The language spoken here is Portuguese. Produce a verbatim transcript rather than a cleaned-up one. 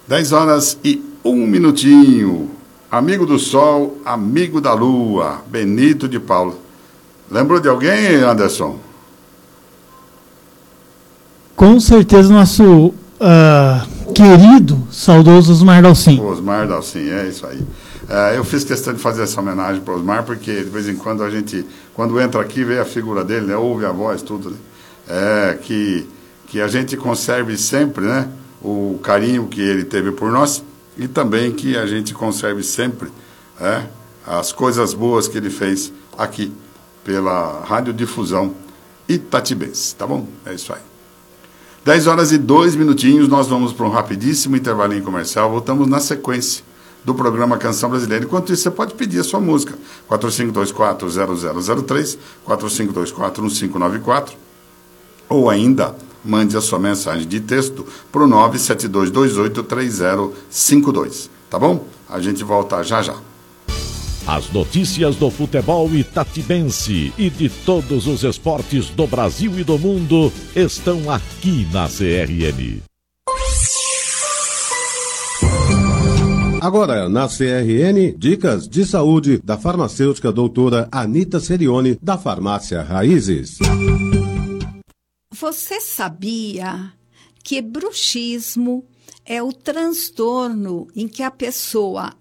dez horas e um minutinho. Amigo do Sol, amigo da Lua, Benito de Paula. Lembrou de alguém, Anderson? Com certeza, nosso uh, querido, saudoso Osmar Dalcin. Osmar Dalcin, é isso aí. Uh, eu fiz questão de fazer essa homenagem para o Osmar, porque de vez em quando a gente, quando entra aqui, vê a figura dele, né? Ouve a voz, tudo, né? É, que, que a gente conserve sempre, né? O carinho que ele teve por nós e também que a gente conserve sempre, é, as coisas boas que ele fez aqui pela Radiodifusão Itatibense, tá bom? É isso aí. dez horas e dois minutinhos, nós vamos para um rapidíssimo intervalinho comercial, voltamos na sequência do programa Canção Brasileira. Enquanto isso, você pode pedir a sua música, quatro cinco dois quatro zero zero zero três, quatro cinco dois quatro um cinco nove quatro, ou ainda mande a sua mensagem de texto para o nove sete dois dois oito três zero cinco dois, tá bom? A gente volta já já. As notícias do futebol itatibense e de todos os esportes do Brasil e do mundo estão aqui na C R N. Agora, na C R N, dicas de saúde da farmacêutica doutora Anita Serioni, da Farmácia Raízes. Você sabia que bruxismo é o transtorno em que a pessoa